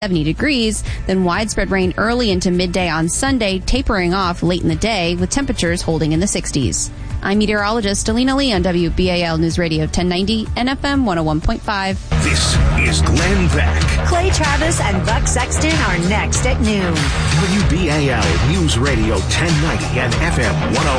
70 degrees, then widespread rain early into midday on Sunday, tapering off late in the day with temperatures holding in the 60s. I'm meteorologist Alina Lee on WBAL News Radio 1090 and FM 101.5. This is Glenn Beck. Clay Travis and Buck Sexton are next at noon. WBAL News Radio 1090 and FM 101.